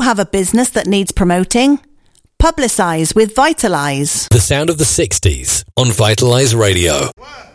you have a business that needs promoting? Publicise with Vitalise. The sound of the 60s on Vitalise Radio. 1